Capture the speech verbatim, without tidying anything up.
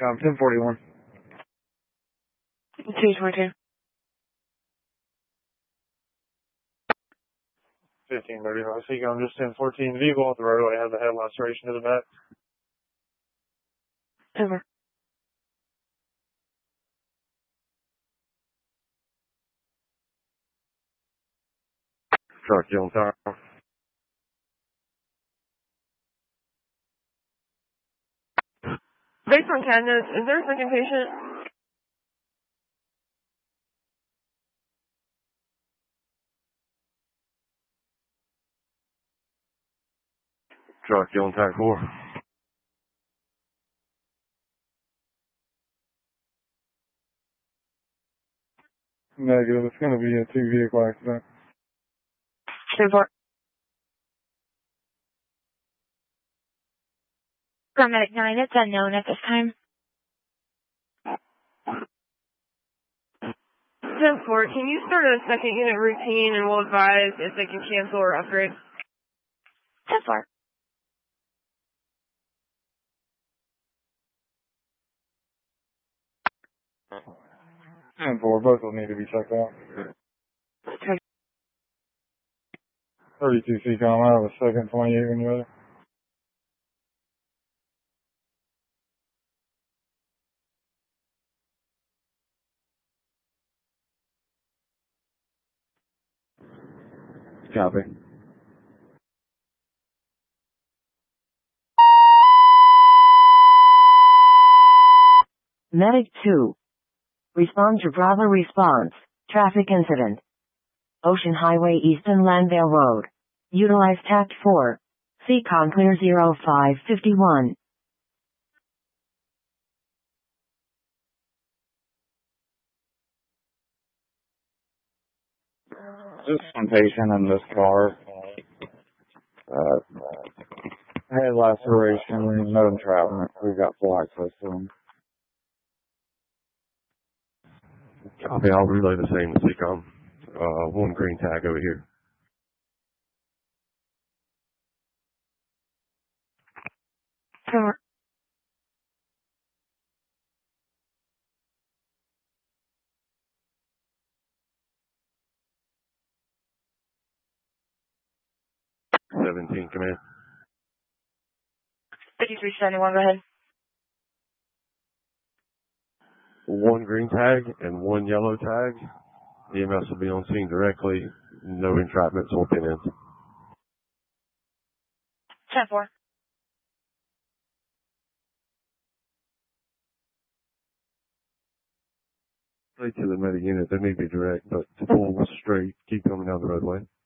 Um, ten forty-one. two twenty-two. fifteen thirty-five. Seacom just ten fourteen. Vehicle off the roadway has a head laceration to the back. Over. Truck, Yellow Tower. Based on C A D notes, is there a second patient? Truck, Yellow Tower four. Negative. It's going to be a two vehicle accident. ten four. Paramedic nine, it's unknown at this time. ten four, can you start a second unit routine and we'll advise if they can cancel or upgrade? ten four. ten four. Both will need to be checked out. Okay. thirty-two Seacom. I have a second twenty-eight when you're ready. Copy. Medic two. Respond to Bravo response. Traffic incident. Ocean Highway East and Landale Road. Utilize Tact four. Seacom clear zero five fifty-one. Just one patient in this car. Uh, head laceration, no entrapment. We've got full access to him. Copy. I'll relay the same to Seacom. Uh, one green tag over here. Over. seventeen, command. fifty-three seventy-one, go ahead. One green tag and one yellow tag. E M S will be on scene directly. No entrapments or pin ins. ten four. To the medic unit, they may be direct, but full straight. Keep coming down the roadway.